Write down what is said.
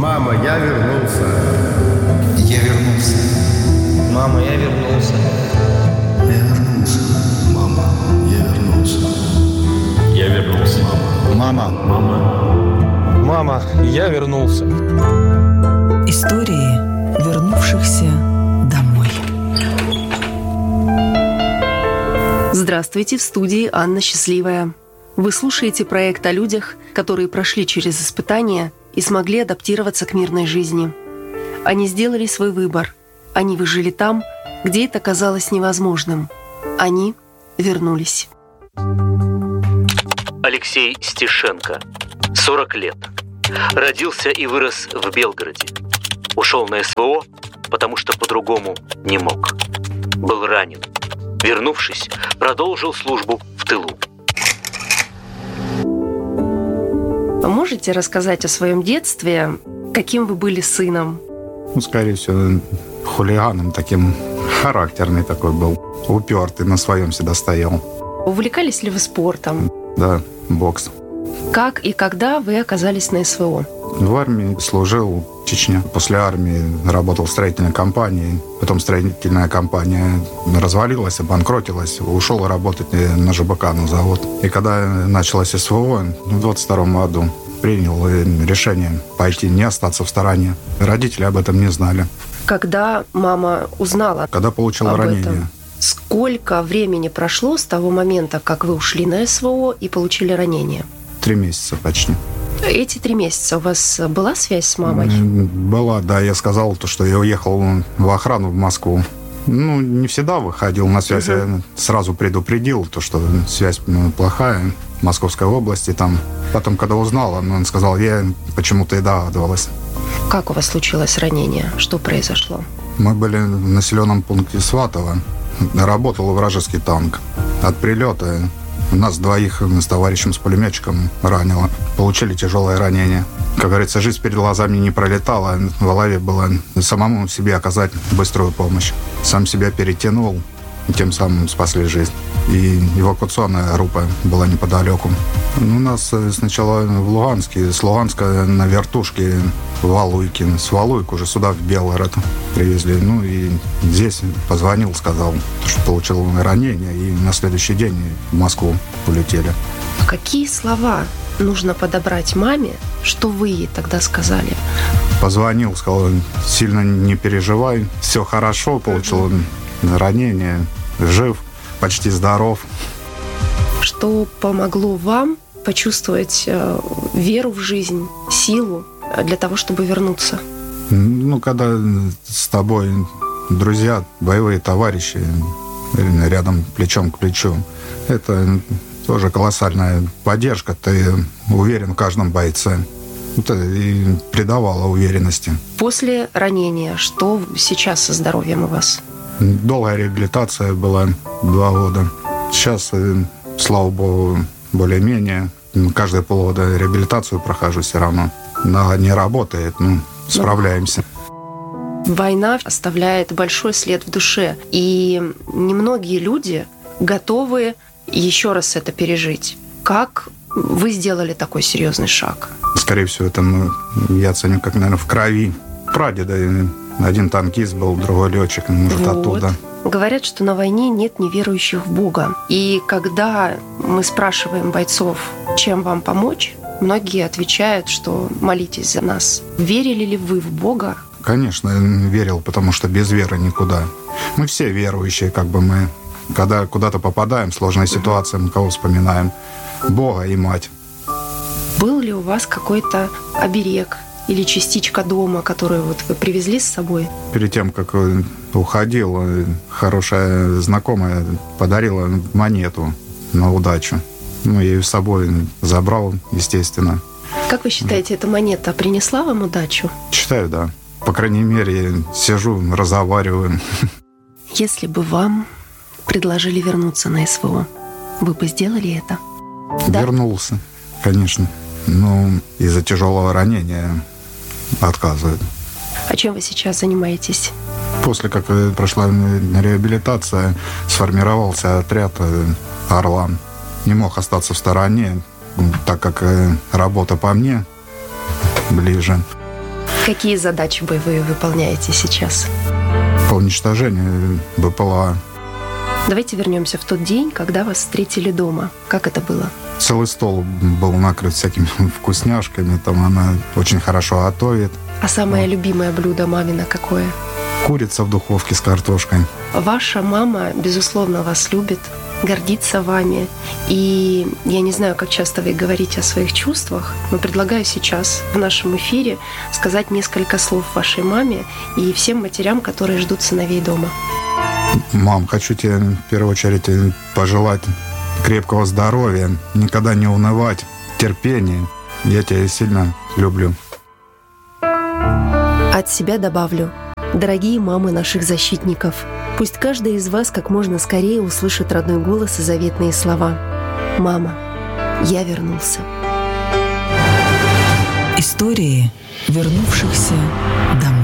Мама, я вернулся. Я вернулся. Мама, я вернулся. Я вернулся. Мама, я вернулся. Я вернулся. Мама. Мама, я вернулся. Истории вернувшихся домой. Здравствуйте, в студии Анна Счастливая. Вы слушаете проект о людях, которые прошли через испытания и смогли адаптироваться к мирной жизни. Они сделали свой выбор. Они выжили там, где это казалось невозможным. Они вернулись. Алексей Стешенко, 40 лет. Родился и вырос в Белгороде. Ушел на СВО, потому что по-другому не мог. Был ранен. Вернувшись, продолжил службу в тылу. Можете рассказать о своем детстве? Каким вы были сыном? Скорее всего, хулиганом таким, характерный такой был, упертый, на своем всегда стоял. Увлекались ли вы спортом? Да, бокс. Как и когда вы оказались на СВО? В армии служил в Чечне. После армии работал в строительной компании. Потом строительная компания развалилась, обанкротилась. Ушел работать на ЖБК, на завод. И когда началось СВО, в 22 году принял решение пойти, не остаться в стороне. Родители об этом не знали. Когда мама узнала Когда получила ранение. этом, сколько времени прошло с того момента, как вы ушли на СВО и получили ранение? 3 месяца почти. Эти 3 месяца у вас была связь с мамой? Была, да. Я сказал, что я уехал в охрану в Москву. Не всегда выходил на связь. Я сразу предупредил, что связь плохая в Московской области. Там. Потом, когда узнал, он сказал, я почему-то и догадывалась. Как у вас случилось ранение? Что произошло? Мы были в населенном пункте Сватово. Работал вражеский танк. От прилета нас двоих с товарищем, с пулеметчиком ранило. Получили тяжелое ранение. Как говорится, жизнь перед глазами не пролетала. В голове было самому себе оказать быструю помощь. Сам себя перетянул, и тем самым спасли жизнь. И эвакуационная группа была неподалеку. У нас сначала в Луганске, с Луганска на вертушке в Валуйки. С Валуйк уже сюда, в Белгород, привезли. И здесь позвонил, сказал, что получил ранение, и на следующий день в Москву улетели. Какие слова нужно подобрать маме, что вы ей тогда сказали? Позвонил, сказал, сильно не переживай, все хорошо, получил ранение, жив, почти здоров. Что помогло вам почувствовать веру в жизнь, силу для того, чтобы вернуться? Когда с тобой друзья, боевые товарищи рядом плечом к плечу, это тоже колоссальная поддержка. Ты уверен в каждом бойце. Это и придавало уверенности. После ранения, что сейчас со здоровьем у вас? Долгая реабилитация была 2 года. Сейчас, слава богу, более-менее. Каждые полгода реабилитацию прохожу все равно. Нога не работает, справляемся. Война оставляет большой след в душе. И немногие люди готовы еще раз это пережить. Как вы сделали такой серьезный шаг? Скорее всего, это я ценю как, наверное, в крови. Прадеда один танкист был, другой летчик, может, оттуда. Говорят, что на войне нет неверующих в Бога. И когда мы спрашиваем бойцов, чем вам помочь, многие отвечают, что молитесь за нас. Верили ли вы в Бога? Конечно, верил, потому что без веры никуда. Мы все верующие, мы. Когда куда-то попадаем в сложные ситуации, мы кого вспоминаем? Бога и мать. Был ли у вас какой-то оберег или частичка дома, которую вы привезли с собой? Перед тем, как уходил, хорошая знакомая подарила монету на удачу. Я ее с собой забрал, естественно. Как вы считаете, эта монета принесла вам удачу? Считаю, да. По крайней мере, сижу, разговариваю. Если бы вам предложили вернуться на СВО, вы бы сделали это? Вернулся, конечно. Из-за тяжелого ранения отказывают. А чем вы сейчас занимаетесь? После как прошла реабилитация, сформировался отряд «Орлан». Не мог остаться в стороне, так как работа по мне ближе. Какие задачи боевые выполняете сейчас? По уничтожению БПЛА. Давайте вернемся в тот день, когда вас встретили дома. Как это было? Целый стол был накрыт всякими вкусняшками. Там она очень хорошо готовит. А самое любимое блюдо мамина какое? Курица в духовке с картошкой. Ваша мама, безусловно, вас любит, гордится вами. И я не знаю, как часто вы говорите о своих чувствах, но предлагаю сейчас в нашем эфире сказать несколько слов вашей маме и всем матерям, которые ждут сыновей дома. Мам, хочу тебе в первую очередь пожелать крепкого здоровья, никогда не унывать, терпения. Я тебя сильно люблю. От себя добавлю. Дорогие мамы наших защитников, пусть каждая из вас как можно скорее услышит родной голос и заветные слова. «Мама, я вернулся». Истории вернувшихся домой.